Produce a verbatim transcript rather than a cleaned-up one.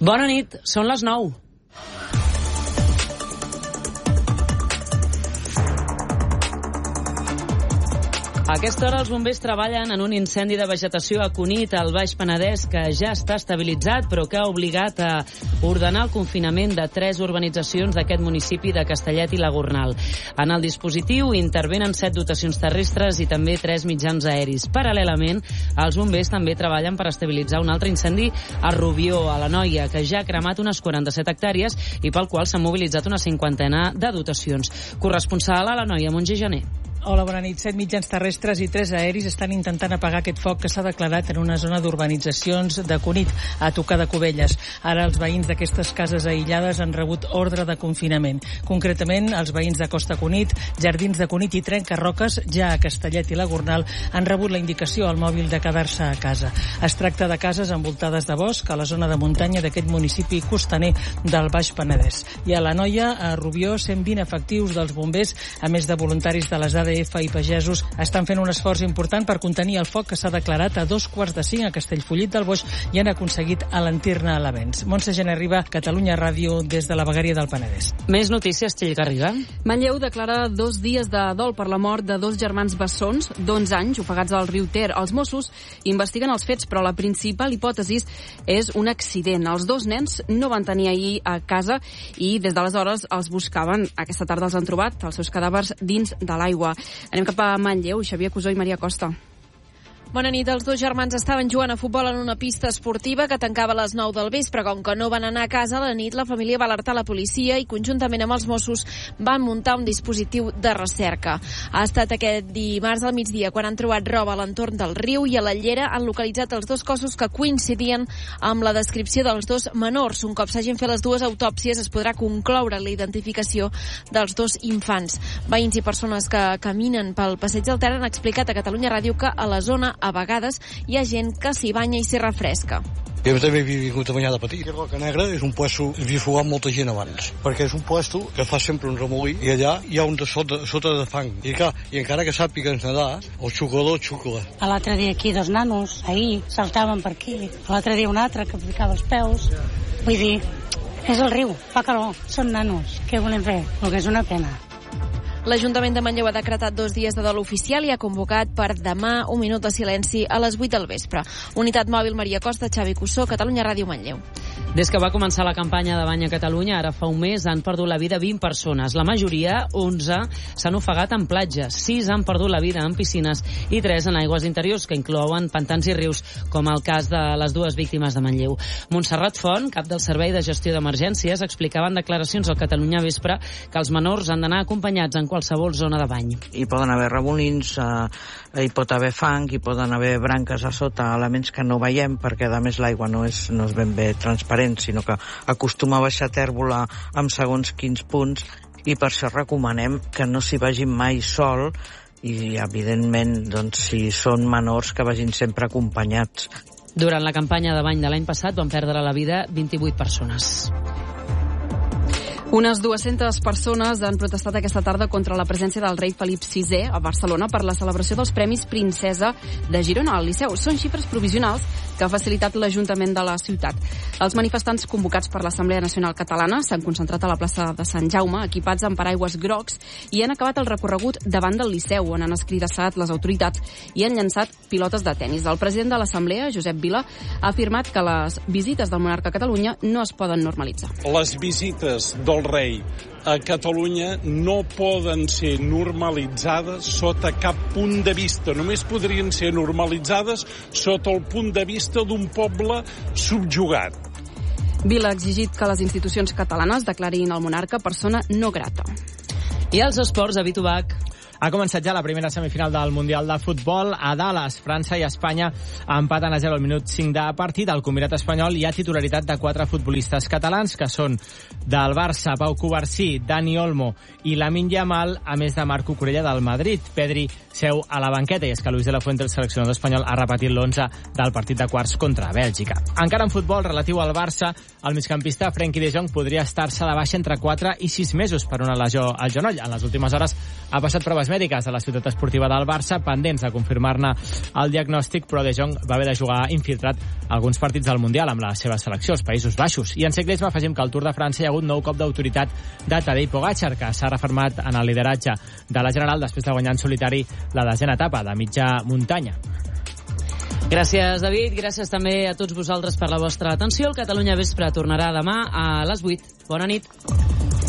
Bona nit, són les nou. A aquesta hora els bombers treballen en un incendi de vegetació a Cunit, al Baix Penedès, que ja està estabilitzat, però que ha obligat a ordenar el confinament de tres urbanitzacions d'aquest municipi de Castellet i la Gornal. En el dispositiu intervenen set dotacions terrestres i també tres mitjans aeris. Paral·lelament, els bombers també treballen per estabilitzar un altre incendi a Rubió, a l'Anoia, que ja ha cremat unes quaranta-set hectàrees i pel qual s'han mobilitzat una cinquantena de dotacions. Corresponsal a l'Anoia, Montse Gené. Hola, bona nit. Set mitjans terrestres i tres aeris estan intentant apagar aquest foc que s'ha declarat en una zona d'urbanitzacions de Cunit, a tocar de Cubelles. Ara els veïns d'aquestes cases aïllades han rebut ordre de confinament. Concretament, els veïns de Costa Cunit, Jardins de Cunit i Trencarroques, ja a Castellet i la Gornal, han rebut la indicació al mòbil de quedar-se a casa. Es tracta de cases envoltades de bosc a la zona de muntanya d'aquest municipi costaner del Baix Penedès. I a l'Anoia, a Rubió, cent vint efectius dels bombers, a més de voluntaris de les A D F i pagesos, estan fent un esforç important per contenir el foc que s'ha declarat a dos quarts de cinc a Castellfollit del Boix i han aconseguit alentir-ne a l'avenç. Montse Gené Riba, Catalunya Ràdio, des de la Vegueria del Penedès. Més notícies, Txell Garriga. Manlleu declara dos dies de dol per la mort de dos germans bessons d'onze anys, ofegats al riu Ter. Els Mossos investiguen els fets, però la principal hipòtesi és un accident. Els dos nens no van tenir ahir a casa i des d'aleshores els buscaven. Aquesta tarda els han trobat, els seus cadàvers, dins de l'aigua. Anem cap a Manlleu, Xavier Cusó i Maria Costa. Bona nit. Els dos germans estaven jugant a futbol en una pista esportiva que tancava a les nou del vespre. Com que no van anar a casa a la nit, la família va alertar la policia i conjuntament amb els Mossos van muntar un dispositiu de recerca. Ha estat aquest dimarts al migdia quan han trobat roba a l'entorn del riu i a la llera han localitzat els dos cossos que coincidien amb la descripció dels dos menors. Un cop s'hagin fet les dues autòpsies es podrà concloure la identificació dels dos infants. Veïns i persones que caminen pel passeig del Ter han explicat a Catalunya Ràdio que a la zona a vegades hi ha gent que s'hi banya i s'hi refresca. Jo també he vingut a banyar de petit. Roca Negra és un puesto que havia fugat molta gent abans, perquè és un puesto que fa sempre un remolí i allà hi ha un de sota, sota de fang. I, clar, i encara que sàpigues nedar, el xuclador xucla. L'altre dia aquí dos nanos, ahir, saltaven per aquí. L'altre dia un altre que ficava els peus. Vull dir, és el riu, fa calor, són nanos. Què volem fer? El que és una pena. L'Ajuntament de Manlleu ha decretat dos dies de dol oficial i ha convocat per demà un minut de silenci a les vuit del vespre. Unitat mòbil Maria Costa, Xavi Cussó, Catalunya Ràdio, Manlleu. Des que va començar la campanya de bany a Catalunya, ara fa un mes, han perdut la vida vint persones. La majoria, onze, s'han ofegat en platges, sis han perdut la vida en piscines i tres en aigües interiors, que inclouen pantans i rius, com el cas de les dues víctimes de Manlleu. Montserrat Font, cap del Servei de Gestió d'Emergències, explicava en declaracions al Catalunya Vespre que els menors han d'anar acompanyats en qualsevol zona de bany. Hi poden haver remolins, eh, hi pot haver fang, hi poden haver branques a sota, elements que no veiem, perquè a més l'aigua no és, no és ben bé transparent, sinó que acostuma a baixar tèrbola amb segons quins punts, i per això recomanem que no s'hi vagin mai sol i, evidentment, doncs, si són menors, que vagin sempre acompanyats. Durant la campanya de bany de l'any passat van perdre la vida vint-i-vuit persones. Unes dues-centes persones han protestat aquesta tarda contra la presència del rei Felip sisè a Barcelona per la celebració dels Premis Princesa de Girona al Liceu. Són xifres provisionals que ha facilitat l'Ajuntament de la ciutat. Els manifestants convocats per l'Assemblea Nacional Catalana s'han concentrat a la plaça de Sant Jaume, equipats amb paraigües grocs, i han acabat el recorregut davant del Liceu, on han escridassat les autoritats i han llançat pilotes de tennis. El president de l'Assemblea, Josep Vila, ha afirmat que les visites del monarca a Catalunya no es poden normalitzar. Les visites del rei a Catalunya no poden ser normalitzades sota cap punt de vista. Només podrien ser normalitzades sota el punt de vista d'un poble subjugat. Vila ha exigit que les institucions catalanes declarin el monarca persona no grata. I als esports, a Vitovac. Ha començat ja la primera semifinal del Mundial de Futbol a Dallas. França i Espanya empaten a zero al minut cinc de partit. Al combinat espanyol hi ha titularitat de quatre futbolistes catalans, que són del Barça, Pau Cubarsí, Dani Olmo i Lamine Yamal, a més de Marc Cucurella del Madrid. Pedri seu a la banqueta, i és que Luis de la Fuente, el seleccionador espanyol, ha repetit l'onze del partit de quarts contra Bèlgica. Encara en futbol relatiu al Barça, el migcampista Frenkie de Jong podria estar-se de baixa entre quatre i sis mesos per una lesió al genoll. En les últimes hores ha passat proves mèdiques de la ciutat esportiva del Barça, pendents de confirmar-ne el diagnòstic, però De Jong va haver de jugar infiltrat alguns partits del Mundial amb la seva selecció, els Països Baixos. I en ciclisme afegim que al Tour de França hi ha hagut nou cop d'autoritat de Tadej Pogačar, que s'ha refermat en el lideratge de la General després de guanyar en solitari la desena etapa de mitja muntanya. Gràcies, David. Gràcies també a tots vosaltres per la vostra atenció. El Catalunya Vespre tornarà demà a les vuit. Bona nit.